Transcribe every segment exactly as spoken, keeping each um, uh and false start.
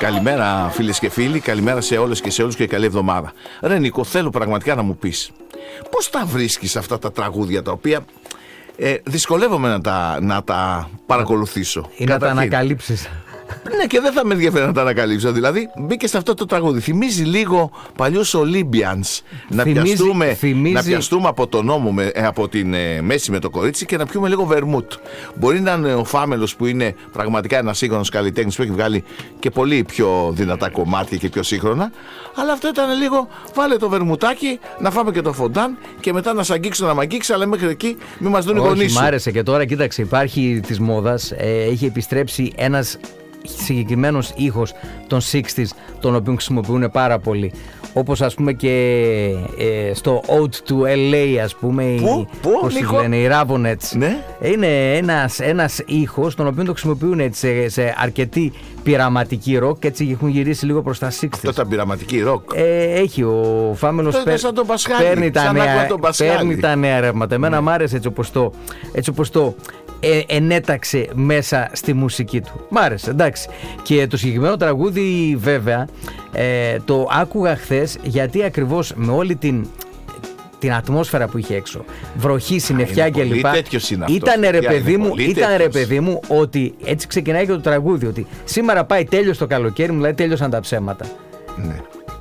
Καλημέρα φίλες και φίλοι, καλημέρα σε όλες και σε όλους και καλή εβδομάδα. Ρε Νίκο, θέλω πραγματικά να μου πεις, πώς τα βρίσκεις αυτά τα τραγούδια τα οποία ε, δυσκολεύομαι να τα, να τα παρακολουθήσω? Ή να τα ανακαλύψεις. Ναι, και δεν θα με ενδιαφέρει να τα ανακαλύψω. Δηλαδή, μπήκε σε αυτό το τραγούδι. Θυμίζει λίγο παλιούς Olympians. Να, θυμίζει, πιαστούμε, θυμίζει... να πιαστούμε από τον νόμο, με, από την ε, μέση με το κορίτσι και να πιούμε λίγο βερμούτ. Μπορεί να είναι ο Φάμελος που είναι πραγματικά ένας σύγχρονος καλλιτέχνης που έχει βγάλει και πολύ πιο δυνατά κομμάτια και πιο σύγχρονα. Αλλά αυτό ήταν λίγο, βάλε το βερμουτάκι, να φάμε και το φοντάν και μετά να σ' αγγίξω να μ' αγγίξει, αλλά μέχρι εκεί μην μας δουν οι γονείς σου. Μ' άρεσε και τώρα, κοίταξε, υπάρχει της μόδας, ε, έχει επιστρέψει ένας συγκεκριμένος ήχος των εξήντα, τον οποίο χρησιμοποιούν πάρα πολύ, όπως ας πούμε και ε, στο Ode to ελ έι, ας πούμε, πού, πού, πώς τους λένε, οι Raveonettes, ναι. Είναι ένας, ένας ήχος τον οποίο το χρησιμοποιούν έτσι, σε, σε αρκετή πειραματική ροκ και έτσι έχουν γυρίσει λίγο προς τα εξήντα. Αυτό τα πειραματική ροκ ε, έχει ο Φάμελος πέ, παίρνει, τα νέα, παίρνει τα νέα ρεύματα. Εμένα ναι. Μ' άρεσε έτσι όπως το, έτσι όπως το ε, ενέταξε μέσα στη μουσική του. Μ' άρεσε, εντάξει. Και το συγκεκριμένο τραγούδι βέβαια ε, το άκουγα χθες, γιατί ακριβώς με όλη την την ατμόσφαιρα που είχε έξω, βροχή, συννεφιά κλπ. Ήταν ρε παιδί μου, ήταν ρε παιδί μου ότι έτσι ξεκινάει και το τραγούδι, ότι σήμερα πάει τέλειος το καλοκαίρι, μου δηλαδή τέλειωσαν τα ψέματα. Ναι.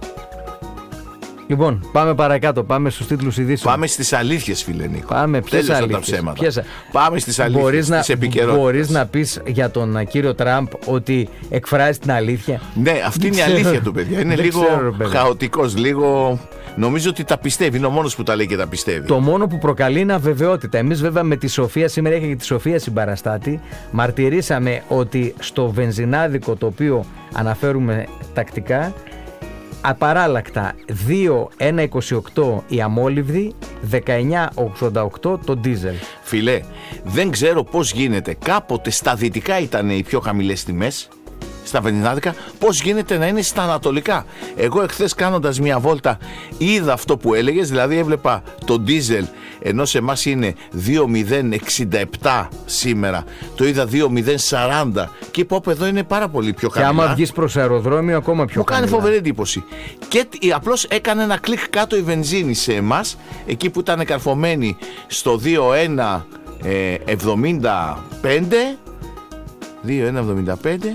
Λοιπόν, πάμε παρακάτω, πάμε στους τίτλους ειδήσεων. Πάμε στις αλήθειες, φίλε Νίκο. Πάμε, ποιες αλήθειες? Ποιες... Πάμε στις αλήθειες, στις επικαιρότητες. Μπορείς να πεις για τον κύριο Τραμπ ότι εκφράζει την αλήθεια? Ναι, αυτή είναι η αλήθεια του, παιδιά. Είναι λίγο χαοτικός, λίγο... Νομίζω ότι τα πιστεύει, είναι ο μόνος που τα λέει και τα πιστεύει. Το μόνο που προκαλεί είναι αβεβαιότητα. Εμείς βέβαια με τη Σοφία, σήμερα είχα και τη Σοφία συμπαραστάτη, μαρτυρήσαμε ότι στο βενζινάδικο, το οποίο αναφέρουμε τακτικά, απαράλλακτα δύο ένα είκοσι οκτώ η αμόλυβδη, δεκαεννιά ογδόντα οκτώ το ντίζελ. Φιλέ, δεν ξέρω πώς γίνεται, κάποτε στα δυτικά ήταν οι πιο χαμηλές τιμές, στα βενζινάδικα, πώς γίνεται να είναι στα ανατολικά. Εγώ εχθές κάνοντας μια βόλτα είδα αυτό που έλεγες, δηλαδή έβλεπα το ντίζελ, ενώ σε εμάς είναι δύο μηδέν εξήντα επτά σήμερα, το είδα δύο μηδέν σαράντα και είπα, εδώ είναι πάρα πολύ πιο χαμηλά. Και άμα βγεις προς αεροδρόμιο ακόμα πιο χαμηλά. Μου κάνει φοβερή εντύπωση. Και απλώς έκανε ένα κλικ κάτω η βενζίνη σε εμάς, εκεί που ήταν καρφωμένη στο δύο ένα εβδομήντα πέντε, δύο ένα εβδομήντα πέντε,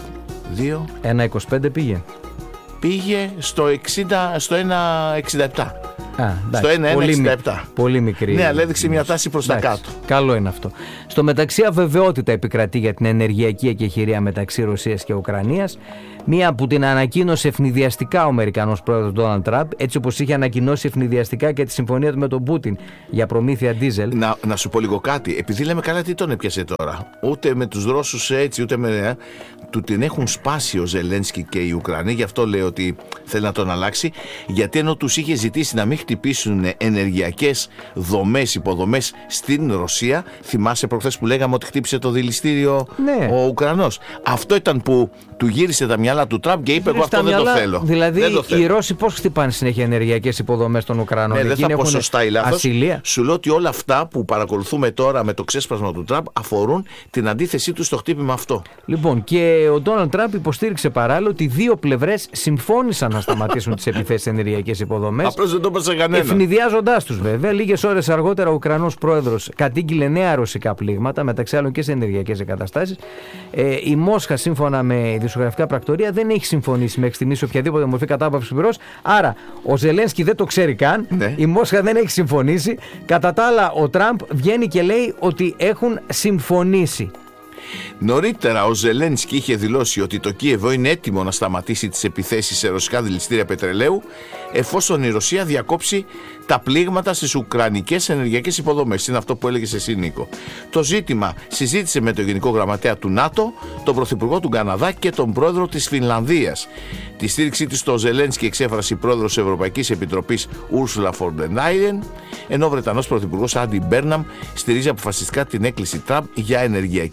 ένα είκοσι πέντε πήγε. Πήγε στο, εξήντα, στο ένα εξήντα επτά. Α, στο ένα εξήντα επτά. Πολύ μικρή. Ναι, αλλά έδειξε μια τάση προς εντάξει, τα κάτω. Καλό είναι αυτό. Στο μεταξύ, αβεβαιότητα επικρατεί για την ενεργειακή εκεχηρία μεταξύ Ρωσίας και Ουκρανίας. Μία που την ανακοίνωσε ευνηδιαστικά ο Αμερικανός πρόεδρος Ντόναλντ Τραμπ, έτσι όπως είχε ανακοινώσει ευνηδιαστικά και τη συμφωνία του με τον Πούτιν για προμήθεια ντίζελ. Να, να σου πω λίγο κάτι. Επειδή λέμε καλά, τι τον έπιασε τώρα. Ούτε με τους Ρώσους έτσι, ούτε με. Ε, του την έχουν σπάσει ο Ζελένσκι και οι Ουκρανοί. Γι' αυτό λέει ότι θέλει να τον αλλάξει. Γιατί ενώ τους είχε ζητήσει να μην χτυπήσουν ενεργειακές δομές, υποδομές στην Ρωσία, θυμάσαι προχθές που λέγαμε ότι χτύπησε το δηληστήριο ναι. ο Ουκρανός. Αυτό ήταν που του γύρισε τα μυαλά του Τραμπ και είπε: εγώ αυτό δεν το θέλω. Δηλαδή, δεν το θέλω. Οι Ρώσοι πώς χτυπάνε συνέχεια ενεργειακές υποδομές των Ουκρανών? Ναι, δεν θα πω σωστά ή λάθος. Ασυλία. Σου λέω ότι όλα αυτά που παρακολουθούμε τώρα με το ξέσπασμα του Τραμπ αφορούν την αντίθεσή του στο χτύπημα αυτό. Λοιπόν, και ο Ντόναλντ Τραμπ υποστήριξε παράλληλα ότι δύο πλευρές συμφώνησαν να σταματήσουν τις επιθέσεις σε ενεργειακές υποδομές. Απλώς δεν το είπε σε κανένα. Ευνηδιάζοντάς τους, βέβαια. Λίγες ώρες αργότερα, ο Ουκρανός πρόεδρος κατήγγειλε νέα ρωσικά πλήγματα, μεταξύ άλλων και σε ενεργειακές εγκαταστάσεις. Ε, η Μόσχα, σύμφωνα με ειδησιογραφικά πρακτορία, δεν έχει συμφωνήσει μέχρι στιγμής οποιαδήποτε μορφή κατάπαυσης πυρός. Άρα, ο Ζελένσκι δεν το ξέρει καν. Ναι. Η Μόσχα δεν έχει συμφωνήσει. Κατά τα άλλα, ο Τραμπ βγαίνει και λέει ότι έχουν συμφωνήσει. Νωρίτερα ο Ζελένσκι είχε δηλώσει ότι το Κίεβο είναι έτοιμο να σταματήσει τις επιθέσεις σε ρωσικά δηληστήρια πετρελαίου εφόσον η Ρωσία διακόψει τα πλήγματα στις ουκρανικές ενεργειακές υποδομές. Είναι αυτό που έλεγες εσύ, Νίκο. Το ζήτημα συζήτησε με τον Γενικό Γραμματέα του ΝΑΤΟ, τον Πρωθυπουργό του Καναδά και τον Πρόεδρο της Φινλανδίας. Τη στήριξή της στο Ζελένσκι εξέφρασε η Πρόεδρος της Ευρωπαϊκής Επιτροπής Ursula von der Leyen, ενώ ο Βρετανός Πρωθυπουργός Άντι Μπέρναμ στηρίζει αποφασιστικά την έκκληση Τραμπ για ενεργειακή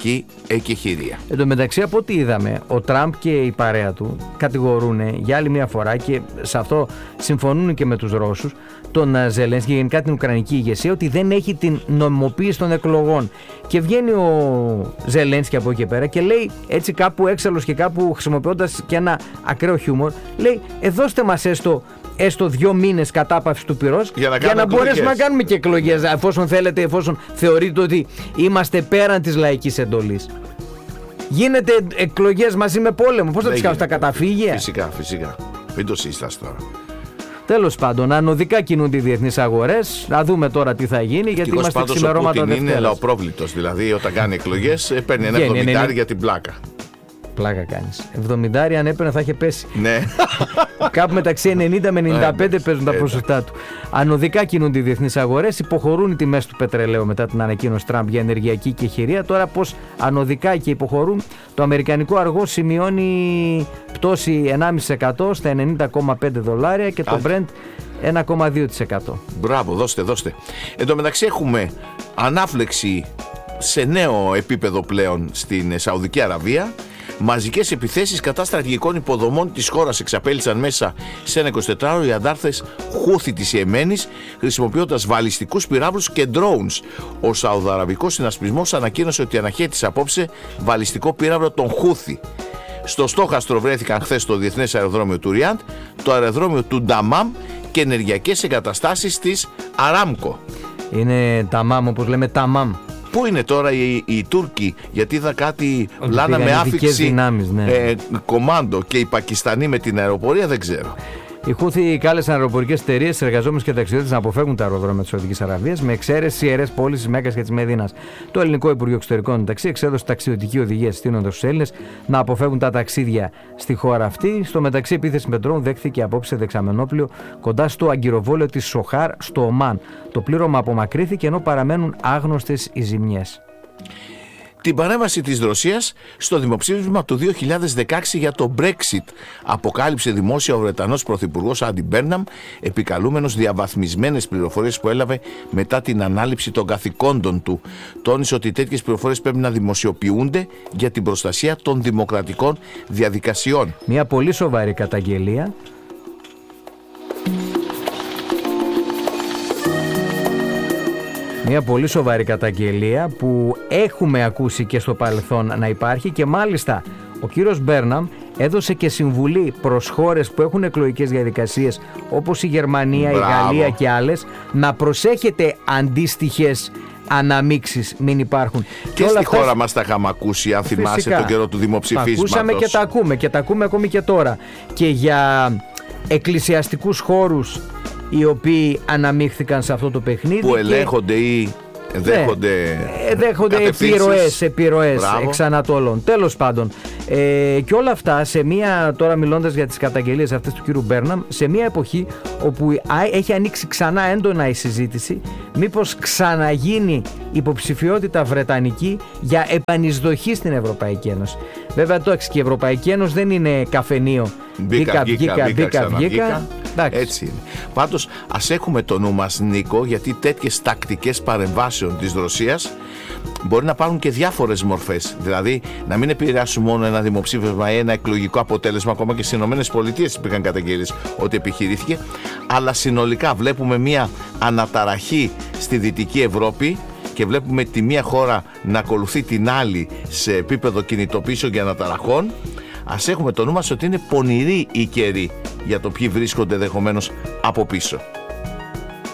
εκεχηρία. Εν τω μεταξύ, από ό,τι είδαμε, ο Τραμπ και η παρέα του κατηγορούν για άλλη μια φορά, και σε αυτό συμφωνούν και με τους Ρώσους, τον Ζελένσκι και γενικά την Ουκρανική ηγεσία, ότι δεν έχει την νομιμοποίηση των εκλογών. Και βγαίνει ο Ζελένσκι από εκεί και πέρα και λέει, έτσι κάπου έξαλλος και κάπου χρησιμοποιώντας και ένα ακραίο χιούμορ, λέει: ε, δώστε μας έστω, έστω δύο μήνες κατάπαυση του πυρός για να, για να μπορέσουμε να κάνουμε και εκλογές, εφόσον θέλετε, εφόσον θεωρείτε ότι είμαστε πέραν της λαϊκής εντολής. Γίνεται εκλογές μαζί με πόλεμο. Πώς θα τις κάνουν στα καταφύγια? Φυσικά, φυσικά. Μην το σύστας τώρα. Τέλος πάντων, ανωδικά κινούνται οι διεθνείς αγορές. Να δούμε τώρα τι θα γίνει, γιατί Κικός είμαστε ξημερώματα Δευτέρας. Είναι λαοπρόβλητος. Δηλαδή, όταν κάνει εκλογές, παίρνει ένα εβδομήντα για την πλάκα. Πλάκα κάνεις. εβδομήντα αν έπαιρνε θα είχε πέσει. Ναι. Κάπου μεταξύ ενενήντα με ενενήντα πέντε παίζουν τα ποσοστά του. Ανωδικά κινούνται οι διεθνείς αγορές, υποχωρούν οι τιμές του πετρελαίου μετά την ανακοίνωση Τραμπ για ενεργειακή κεχηρία. Τώρα πώς ανωδικά και υποχωρούν? Το αμερικανικό αργό σημειώνει πτώση ενάμιση τοις εκατό στα ενενήντα κόμμα πέντε δολάρια και το Brent ένα κόμμα δύο τοις εκατό. Μπράβο, δώστε, δώστε. Εν τω μεταξύ έχουμε ανάφλεξη σε νέο επίπεδο πλέον στην Σαουδική Αραβία. Μαζικές επιθέσεις κατά στρατηγικών υποδομών της χώρας εξαπέλυσαν μέσα σε ένα εικοσιτετράωρο οι αντάρτες Χούθη της Ιεμένης, χρησιμοποιώντας βαλιστικούς πυράβλους και drones. Ο Σαουδαραβικός συνασπισμός ανακοίνωσε ότι αναχέτησε απόψε βαλιστικό πύραυλο των Χούθη. Στο στόχαστρο βρέθηκαν χθες το διεθνές αεροδρόμιο του Ριάντ, το αεροδρόμιο του Νταμάμ και ενεργειακές εγκαταστάσεις της Αράμκο. Είναι Ταμάμ, όπως λέμε, Ταμάμ. Πού είναι τώρα οι, οι Τούρκοι, γιατί είδα κάτι πλάνα με άφηξη δυνάμεις, ναι. ε, κομάντο, και οι Πακιστανοί με την αεροπορία, δεν ξέρω. Οι Χούθη κάλεσαν αεροπορικές εταιρείες, εργαζόμενους και ταξιδιώτες να αποφεύγουν τα αεροδρόμια της Σαουδικής Αραβίας, με εξαίρεση ιερές πόλεις της Μέκκας και της Μεδίνας. Το Ελληνικό Υπουργείο Εξωτερικών, μεταξύ, εξέδωσε ταξιδιωτική οδηγία συστήνοντας τους Έλληνες να αποφεύγουν τα ταξίδια στη χώρα αυτή. Στο μεταξύ, επίθεση με ντρόουν δέχθηκε απόψε δεξαμενόπλιο κοντά στο αγκυροβόλιο της Σοχάρ στο Ομάν. Το πλήρωμα απομακρύθηκε ενώ παραμένουν άγνωστες οι ζημιές. Την παρέμβαση της Ρωσίας στο δημοψήφισμα του δύο χιλιάδες δεκαέξι για το Brexit αποκάλυψε δημόσια ο Βρετανός Πρωθυπουργός Άντι Μπέρναμ, επικαλούμενος διαβαθμισμένες πληροφορίες που έλαβε μετά την ανάληψη των καθηκόντων του. Τόνισε ότι τέτοιες πληροφορίες πρέπει να δημοσιοποιούνται για την προστασία των δημοκρατικών διαδικασιών. Μια πολύ σοβαρή καταγγελία. Μια πολύ σοβαρή καταγγελία που έχουμε ακούσει και στο παρελθόν να υπάρχει, και μάλιστα ο κύριος Μπέρναμ έδωσε και συμβουλή προς χώρες που έχουν εκλογικές διαδικασίες όπως η Γερμανία, Μπράβο. η Γαλλία και άλλες, να προσέχετε αντίστοιχες αναμίξεις μην υπάρχουν. Και, και στη αυτά... χώρα μας τα είχαμε ακούσει, αν Φυσικά. θυμάσαι τον καιρό του δημοψηφίσματος. Τα ακούσαμε και τα ακούμε και τα ακούμε ακόμη και τώρα. Και για εκκλησιαστικούς χώρους οι οποίοι αναμίχθηκαν σε αυτό το παιχνίδι. Που ελέγχονται και... ή δέχονται, ναι, δέχονται επιρροές, επιρροές εξ Ανατολών. Τέλος πάντων, ε, και όλα αυτά σε μία, τώρα μιλώντας για τις καταγγελίες αυτές του κύριου Μπέρναμ, σε μία εποχή όπου έχει ανοίξει ξανά έντονα η συζήτηση μήπως ξαναγίνει υποψηφιότητα βρετανική για επανεισδοχή στην Ευρωπαϊκή Ένωση. Βέβαια το και η Ευρωπαϊκή Ένωση δεν είναι καφενείο. Μπήκα, βγήκα, βγήκα, βγήκα. Έτσι είναι. Πάντως ας έχουμε το νου μας, Νίκο, γιατί τέτοιες τακτικές παρεμβάσεων της Ρωσίας μπορεί να πάρουν και διάφορες μορφές. Δηλαδή να μην επηρεάσουν μόνο ένα δημοψήφισμα ή ένα εκλογικό αποτέλεσμα. Ακόμα και στις ΗΠΑ υπήρχαν καταγγελίες ότι επιχειρήθηκε. Αλλά συνολικά βλέπουμε μια αναταραχή στη Δυτική Ευρώπη και βλέπουμε τη μία χώρα να ακολουθεί την άλλη σε επίπεδο κινητοποίησεων και αναταραχών. Ας έχουμε το νου μας ότι είναι πονηροί οι καιροί για το ποιοι βρίσκονται ενδεχομένως από πίσω.